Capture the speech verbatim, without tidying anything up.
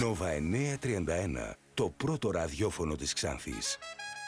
Νόβα εννιακόσια τριάντα ένα, το πρώτο ραδιόφωνο της Ξάνθης.